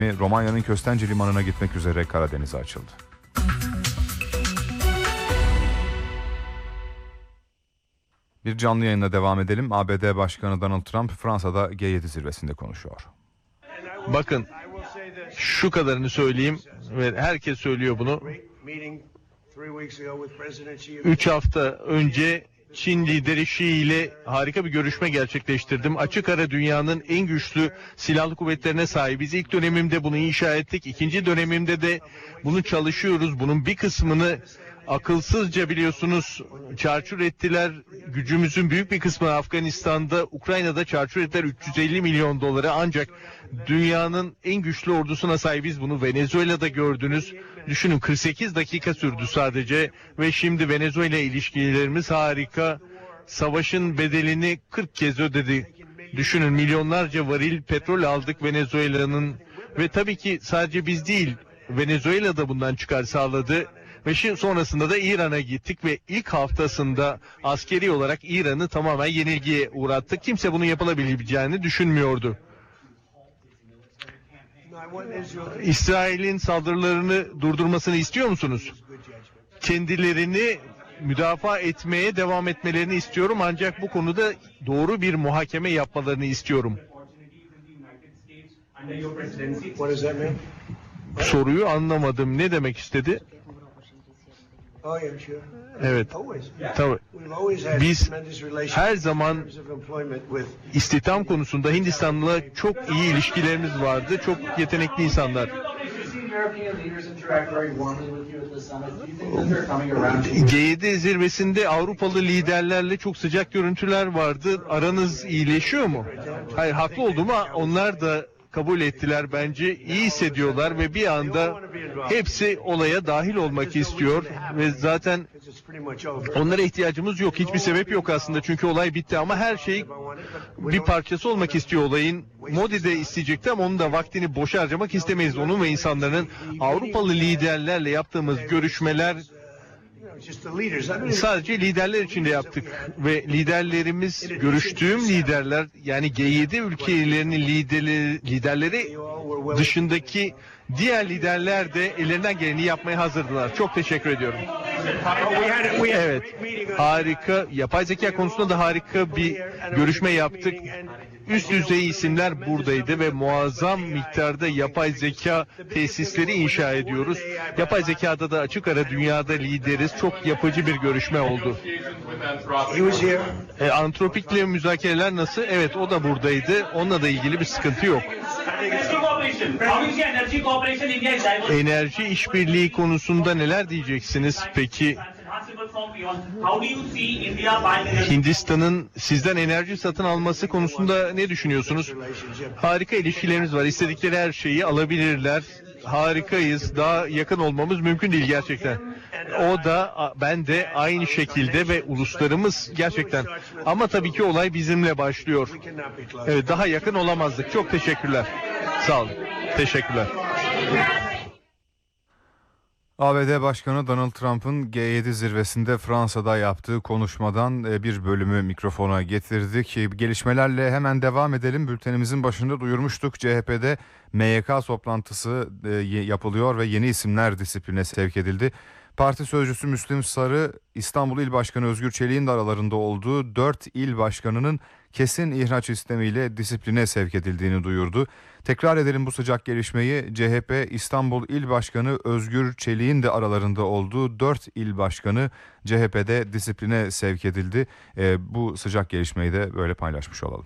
Romanya'nın Köstence limanına gitmek üzere Karadeniz'e açıldı. Bir canlı yayınla devam edelim. ABD Başkanı Donald Trump Fransa'da G7 zirvesinde konuşuyor. Bakın şu kadarını söyleyeyim ve herkes söylüyor bunu. 3 hafta önce Çin lideri Xi ile harika bir görüşme gerçekleştirdim. Açık ara dünyanın en güçlü silahlı kuvvetlerine sahibiz. İlk dönemimde bunu inşa ettik. İkinci dönemimde de bunu çalışıyoruz. Bunun bir kısmını akılsızca biliyorsunuz çarçur ettiler. Gücümüzün büyük bir kısmını Afganistan'da, Ukrayna'da çarçur ettiler 350 milyon dolara. Ancak dünyanın en güçlü ordusuna sahibiz. Bunu Venezuela'da gördünüz. Düşünün 48 dakika sürdü sadece ve şimdi Venezuela ilişkilerimiz harika. Savaşın bedelini 40 kez ödedi. Düşünün milyonlarca varil petrol aldık Venezuela'nın ve tabii ki sadece biz değil Venezuela da bundan çıkar sağladı. Ve sonrasında da İran'a gittik ve ilk haftasında askeri olarak İran'ı tamamen yenilgiye uğrattık. Kimse bunun yapılabileceğini düşünmüyordu. İsrail'in saldırılarını durdurmasını istiyor musunuz? Kendilerini müdafaa etmeye devam etmelerini istiyorum ancak bu konuda doğru bir muhakeme yapmalarını istiyorum. Soruyu anlamadım. Ne demek istedi? Evet. Tabii. Biz her zaman istihdam konusunda Hindistan'la çok iyi ilişkilerimiz vardı. Çok yetenekli insanlar. G7 zirvesinde Avrupalı liderlerle çok sıcak görüntüler vardı. Aranız iyileşiyor mu? Hayır, haklı olduğumu onlar da kabul ettiler bence. İyi hissediyorlar ve bir anda hepsi olaya dahil olmak istiyor ve zaten onlara ihtiyacımız yok. Hiçbir sebep yok aslında çünkü olay bitti ama her şey bir parçası olmak istiyor olayın. Modi de isteyecekti ama onun da vaktini boşa harcamak istemeyiz. Onun ve insanların Avrupalı liderlerle yaptığımız görüşmeler sadece liderler için de yaptık ve liderlerimiz, görüştüğüm liderler yani G7 ülkelerinin liderleri dışındaki diğer liderler de ellerinden geleni yapmaya hazırdılar. Çok teşekkür ediyorum. Evet, harika. Yapay zeka konusunda da harika bir görüşme yaptık. Üst düzey isimler buradaydı ve muazzam miktarda yapay zeka tesisleri inşa ediyoruz. Yapay zekada da açık ara dünyada lideriz. Çok yapıcı bir görüşme oldu. Antropik'le müzakereler nasıl? Evet, o da buradaydı. Onunla da ilgili bir sıkıntı yok. Enerji işbirliği konusunda neler diyeceksiniz peki? Hindistan'ın sizden enerji satın alması konusunda ne düşünüyorsunuz? Harika ilişkilerimiz var. İstedikleri her şeyi alabilirler. Harikayız. Daha yakın olmamız mümkün değil gerçekten. O da ben de aynı şekilde ve uluslarımız gerçekten. Ama tabii ki olay bizimle başlıyor. Evet, daha yakın olamazdık. Çok teşekkürler. Sağ olun. Teşekkürler. ABD Başkanı Donald Trump'ın G7 zirvesinde Fransa'da yaptığı konuşmadan bir bölümü mikrofona getirdik. Gelişmelerle hemen devam edelim. Bültenimizin başında duyurmuştuk. CHP'de MYK toplantısı yapılıyor ve yeni isimler disipline sevk edildi. Parti sözcüsü Müslim Sarı, İstanbul İl Başkanı Özgür Çelik'in de aralarında olduğu 4 il başkanının kesin ihraç istemiyle disipline sevk edildiğini duyurdu. Tekrar edelim bu sıcak gelişmeyi. CHP İstanbul İl Başkanı Özgür Çelik'in de aralarında olduğu 4 il başkanı CHP'de disipline sevk edildi. Bu sıcak gelişmeyi de böyle paylaşmış olalım.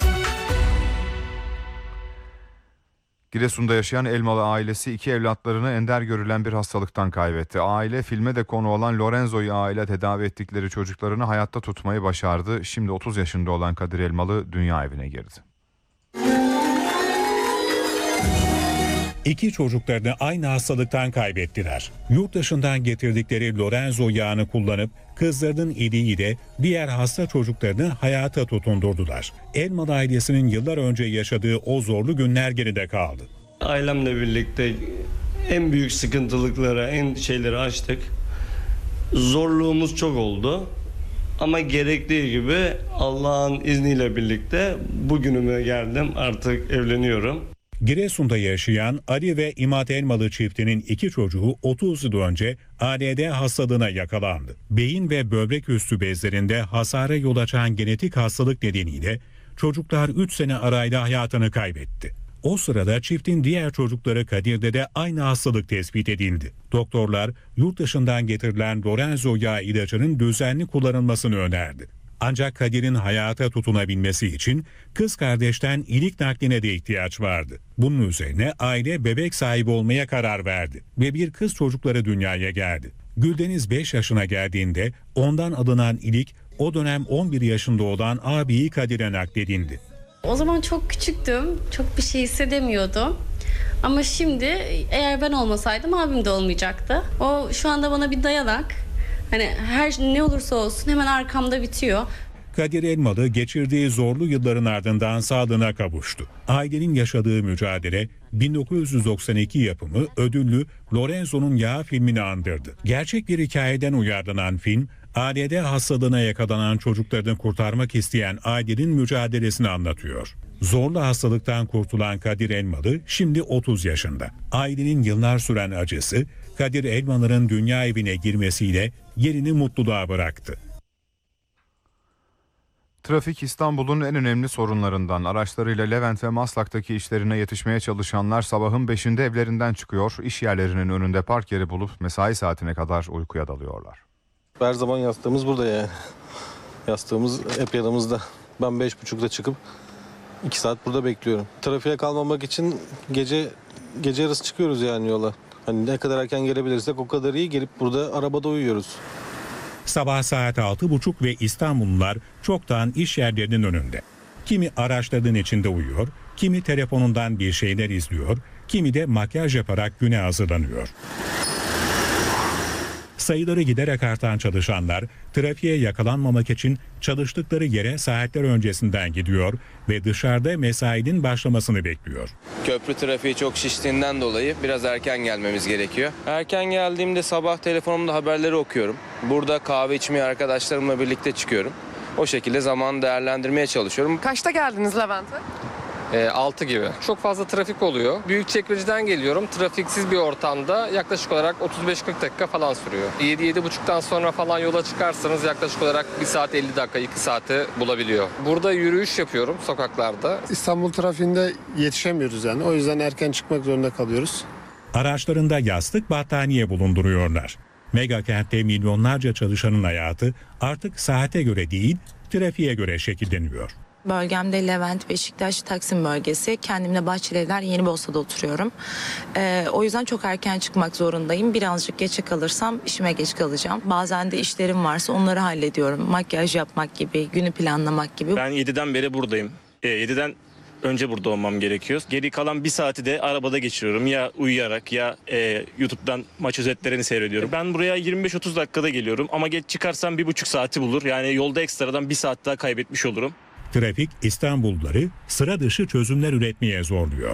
Giresun'da yaşayan Elmalı ailesi 2 evlatlarını ender görülen bir hastalıktan kaybetti. Aile filme de konu olan Lorenzo'yu aile tedavi ettikleri çocuklarını hayatta tutmayı başardı. Şimdi 30 yaşında olan Kadir Elmalı dünya evine girdi. 2 çocuklarını aynı hastalıktan kaybettiler. Yurt dışından getirdikleri Lorenzo yağını kullanıp kızlarının iliğiyle diğer hasta çocuklarını hayata tutundurdular. Elmalı ailesinin yıllar önce yaşadığı o zorlu günler geride kaldı. Ailemle birlikte en büyük sıkıntılıklara, en şeyleri açtık. Zorluğumuz çok oldu. Ama gerektiği gibi Allah'ın izniyle birlikte bugünüme geldim. Artık evleniyorum. Giresun'da yaşayan Ali ve İmat Elmalı çiftinin 2 çocuğu 30 yıl önce ALD hastalığına yakalandı. Beyin ve böbrek üstü bezlerinde hasara yol açan genetik hastalık nedeniyle çocuklar 3 sene arayla hayatını kaybetti. O sırada çiftin diğer çocukları Kadir'de de aynı hastalık tespit edildi. Doktorlar yurt dışından getirilen Lorenzo yağı ilacının düzenli kullanılmasını önerdi. Ancak Kadir'in hayata tutunabilmesi için kız kardeşten ilik nakline de ihtiyaç vardı. Bunun üzerine aile bebek sahibi olmaya karar verdi ve bir kız çocukları dünyaya geldi. Güldeniz 5 yaşına geldiğinde ondan alınan ilik o dönem 11 yaşında olan abiyi Kadir'e nakledildi. O zaman çok küçüktüm, çok bir şey hissedemiyordum. Ama şimdi eğer ben olmasaydım abim de olmayacaktı. O şu anda bana bir dayanak. Hani her ne olursa olsun hemen arkamda bitiyor. Kadir Elmalı geçirdiği zorlu yılların ardından sağlığına kavuştu. Ailenin yaşadığı mücadele 1992 yapımı ödüllü Lorenzo'nun Yağı filmini andırdı. Gerçek bir hikayeden uyarlanan film, ALD hastalığına yakalanan çocuklarını kurtarmak isteyen ailenin mücadelesini anlatıyor. Zorlu hastalıktan kurtulan Kadir Elmalı şimdi 30 yaşında. Ailenin yıllar süren acısı Kadir Elmalı'nın dünya evine girmesiyle yerini mutluluğa bıraktı. Trafik İstanbul'un en önemli sorunlarından. Araçlarıyla Levent ve Maslak'taki işlerine yetişmeye çalışanlar sabahın 5'inde evlerinden çıkıyor. İş yerlerinin önünde park yeri bulup mesai saatine kadar uykuya dalıyorlar. Her zaman yastığımız burada yani. Yastığımız hep yanımızda. Ben 5.30'da çıkıp 2 saat burada bekliyorum. Trafiğe kalmamak için gece yarısı çıkıyoruz yani yola. Hani ne kadar erken gelebilirsek o kadar iyi, gelip burada arabada uyuyoruz. Sabah saat 6.30 ve İstanbullular çoktan iş yerlerinin önünde. Kimi araçların içinde uyuyor, kimi telefonundan bir şeyler izliyor, kimi de makyaj yaparak güne hazırlanıyor. Sayıları giderek artan çalışanlar trafiğe yakalanmamak için çalıştıkları yere saatler öncesinden gidiyor ve dışarıda mesainin başlamasını bekliyor. Köprü trafiği çok şiştiğinden dolayı biraz erken gelmemiz gerekiyor. Erken geldiğimde sabah telefonumda haberleri okuyorum. Burada kahve içmeye arkadaşlarımla birlikte çıkıyorum. O şekilde zamanı değerlendirmeye çalışıyorum. Kaçta geldiniz Levent'e? 6 gibi. Çok fazla trafik oluyor. Büyükçekmece'den geliyorum. Trafiksiz bir ortamda yaklaşık olarak 35-40 dakika falan sürüyor. 7-7.30'dan sonra falan yola çıkarsanız yaklaşık olarak 1 saat 50 dakika 2 saati bulabiliyor. Burada yürüyüş yapıyorum sokaklarda. İstanbul trafiğinde yetişemiyoruz yani. O yüzden erken çıkmak zorunda kalıyoruz. Araçlarında yastık, battaniye bulunduruyorlar. Mega kentte milyonlarca çalışanın hayatı artık saate göre değil, trafiğe göre şekilleniyor. Bölgemde Levent, Beşiktaş, Taksim bölgesi. Kendimle Bahçelievler, Yenibosna'da oturuyorum. O yüzden çok erken çıkmak zorundayım. Birazcık geçe kalırsam işime geç kalacağım. Bazen de işlerim varsa onları hallediyorum. Makyaj yapmak gibi, günü planlamak gibi. Ben 7'den beri buradayım. 7'den önce burada olmam gerekiyor. Geri kalan 1 saati de arabada geçiriyorum. Ya uyuyarak ya YouTube'dan maç özetlerini seyrediyorum. Ben buraya 25-30 dakikada geliyorum ama geç çıkarsam 1,5 saati bulur. Yani yolda ekstradan 1 saat daha kaybetmiş olurum. Trafik İstanbulluları sıra dışı çözümler üretmeye zorluyor.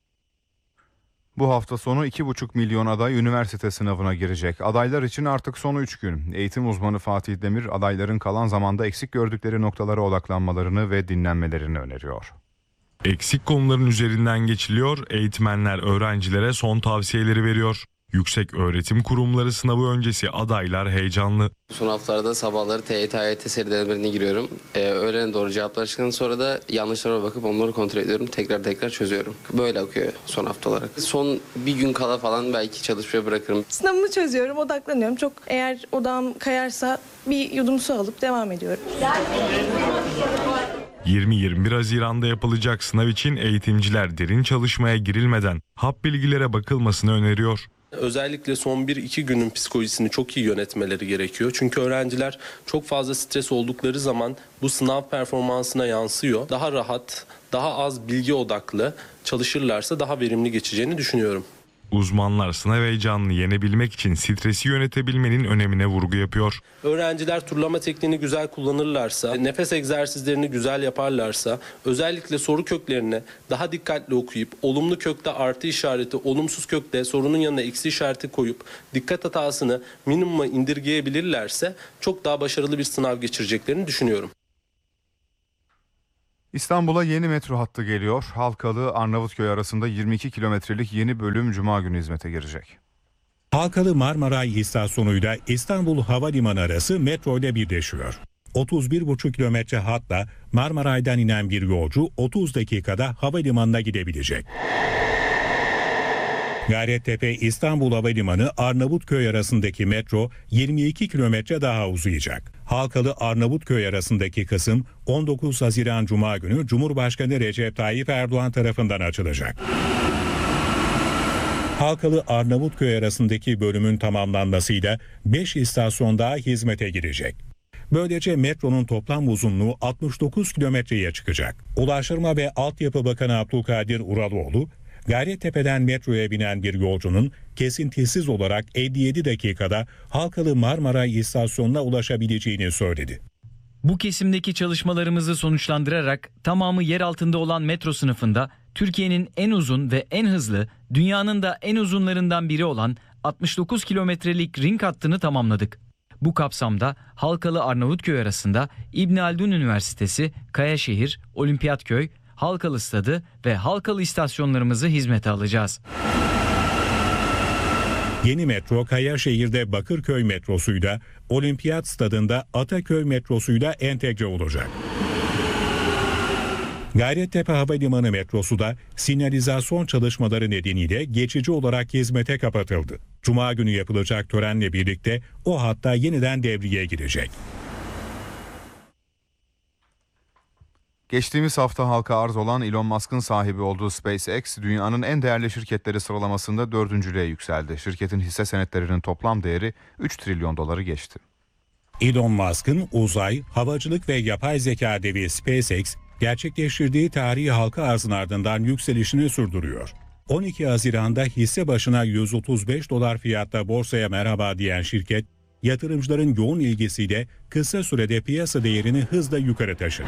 Bu hafta sonu 2,5 milyon aday üniversite sınavına girecek. Adaylar için artık son 3 gün. Eğitim uzmanı Fatih Demir adayların kalan zamanda eksik gördükleri noktalara odaklanmalarını ve dinlenmelerini öneriyor. Eksik konuların üzerinden geçiliyor, eğitmenler öğrencilere son tavsiyeleri veriyor. Yüksek öğretim kurumları sınavı öncesi adaylar heyecanlı. Son haftalarda sabahları TYT, AYT serilerine giriyorum. Öğlene doğru cevaplar çıktıktan sonra da yanlışlara bakıp onları kontrol ediyorum. Tekrar çözüyorum. Böyle akıyor son hafta olarak. Son bir gün kala falan belki çalışmaya bırakırım. Sınavımı çözüyorum, odaklanıyorum. Çok eğer odağım kayarsa bir yudum su alıp devam ediyorum. 20-21 Haziran'da yapılacak sınav için eğitimciler derin çalışmaya girilmeden hap bilgilere bakılmasını öneriyor. Özellikle son 1-2 günün psikolojisini çok iyi yönetmeleri gerekiyor. Çünkü öğrenciler çok fazla stres oldukları zaman bu sınav performansına yansıyor. Daha rahat, daha az bilgi odaklı çalışırlarsa daha verimli geçeceğini düşünüyorum. Uzmanlar sınav heyecanını yenebilmek için stresi yönetebilmenin önemine vurgu yapıyor. Öğrenciler turlama tekniğini güzel kullanırlarsa, nefes egzersizlerini güzel yaparlarsa, özellikle soru köklerini daha dikkatli okuyup, olumlu kökte artı işareti, olumsuz kökte sorunun yanına eksi işareti koyup, dikkat hatasını minimuma indirgeyebilirlerse çok daha başarılı bir sınav geçireceklerini düşünüyorum. İstanbul'a yeni metro hattı geliyor. Halkalı-Arnavutköy arasında 22 kilometrelik yeni bölüm Cuma günü hizmete girecek. Halkalı Marmaray istasyonuyla İstanbul Havalimanı arası metro ile birleşiyor. 31,5 kilometre hatla Marmaray'dan inen bir yolcu 30 dakikada havalimanına gidebilecek. Gayrettepe İstanbul Havalimanı Arnavutköy arasındaki metro 22 kilometre daha uzayacak. Halkalı Arnavutköy arasındaki kısım 19 Haziran Cuma günü Cumhurbaşkanı Recep Tayyip Erdoğan tarafından açılacak. Halkalı Arnavutköy arasındaki bölümün tamamlanmasıyla 5 istasyon daha hizmete girecek. Böylece metronun toplam uzunluğu 69 kilometreye çıkacak. Ulaştırma ve Altyapı Bakanı Abdülkadir Uraloğlu, Gayrettepe'den metroya binen bir yolcunun kesintisiz olarak 57 dakikada Halkalı Marmaray istasyonuna ulaşabileceğini söyledi. Bu kesimdeki çalışmalarımızı sonuçlandırarak tamamı yer altında olan metro sınıfında Türkiye'nin en uzun ve en hızlı, dünyanın da en uzunlarından biri olan 69 kilometrelik ring hattını tamamladık. Bu kapsamda Halkalı Arnavutköy arasında İbn Haldun Üniversitesi, Kayaşehir, Olimpiyatköy, Halkalı Stadı ve Halkalı istasyonlarımızı hizmete alacağız. Yeni metro Kayaşehir'de Bakırköy metrosuyla, Olimpiyat Stadı'nda Ataköy metrosuyla entegre olacak. Gayrettepe Havalimanı metrosu da sinyalizasyon çalışmaları nedeniyle geçici olarak hizmete kapatıldı. Cuma günü yapılacak törenle birlikte o hatta yeniden devreye girecek. Geçtiğimiz hafta halka arz olan Elon Musk'ın sahibi olduğu SpaceX, dünyanın en değerli şirketleri sıralamasında 4.'lüğe yükseldi. Şirketin hisse senetlerinin toplam değeri 3 trilyon doları geçti. Elon Musk'ın uzay, havacılık ve yapay zeka devi SpaceX, gerçekleştirdiği tarihi halka arzın ardından yükselişini sürdürüyor. 12 Haziran'da hisse başına 135 dolar fiyatta borsaya merhaba diyen şirket, yatırımcıların yoğun ilgisiyle kısa sürede piyasa değerini hızla yukarı taşıdı.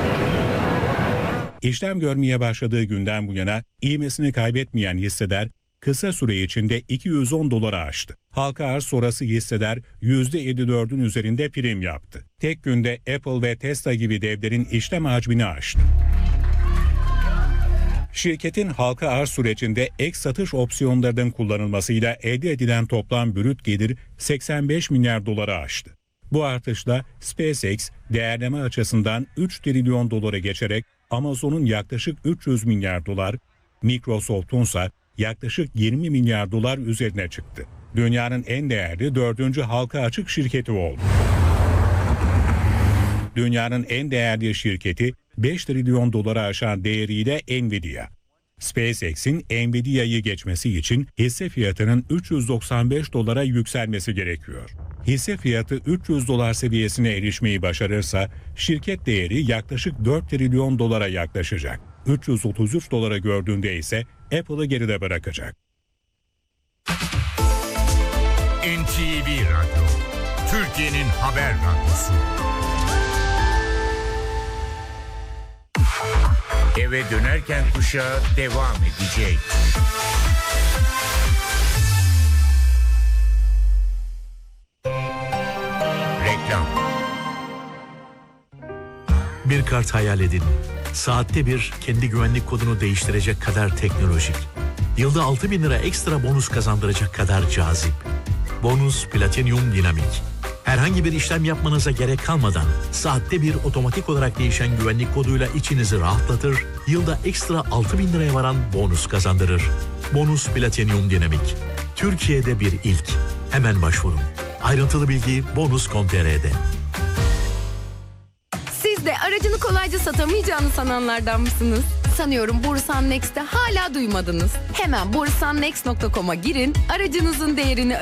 İşlem görmeye başladığı günden bu yana ivmesini kaybetmeyen hisseler kısa süre içinde 210 dolara aştı. Halka arz sonrası hisseler %54'ün üzerinde prim yaptı. Tek günde Apple ve Tesla gibi devlerin işlem hacmini aştı. Şirketin halka arz sürecinde ek satış opsiyonlarının kullanılmasıyla elde edilen toplam brüt gelir 85 milyar dolara aştı. Bu artışla SpaceX değerleme açısından 3 trilyon dolara geçerek Amazon'un yaklaşık 300 milyar dolar, Microsoft'un ise yaklaşık 20 milyar dolar üzerine çıktı. Dünyanın en değerli 4. halka açık şirketi oldu. Dünyanın en değerli şirketi 5 trilyon dolara aşan değeriyle Nvidia. SpaceX'in Nvidia'yı geçmesi için hisse fiyatının 395 dolara yükselmesi gerekiyor. Hisse fiyatı 300 dolar seviyesine erişmeyi başarırsa şirket değeri yaklaşık 4 trilyon dolara yaklaşacak. 333 dolara gördüğünde ise Apple'ı geride bırakacak. NTV Radyo, Türkiye'nin haber radyosu. Eve dönerken kuşağı devam edecek. Reklam. Bir kart hayal edin. Saatte bir kendi güvenlik kodunu değiştirecek kadar teknolojik. Yılda 6.000 lira ekstra bonus kazandıracak kadar cazip. Bonus Platinum Dinamik. Herhangi bir işlem yapmanıza gerek kalmadan saatte bir otomatik olarak değişen güvenlik koduyla içinizi rahatlatır, yılda ekstra 6.000 liraya varan bonus kazandırır. Bonus Platinum Dinamik. Türkiye'de bir ilk. Hemen başvurun. Ayrıntılı bilgi bonus.com.tr'de. Siz de aracını kolayca satamayacağını sananlardan mısınız? Sanıyorum Borusan Next'te hala duymadınız. Hemen borusannext.com'a girin, aracınızın değerini